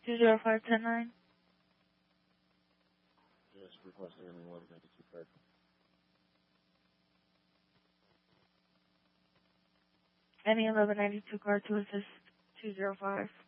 205-109. Yes, requesting an 1192 card. Any 1192 card to assist 205.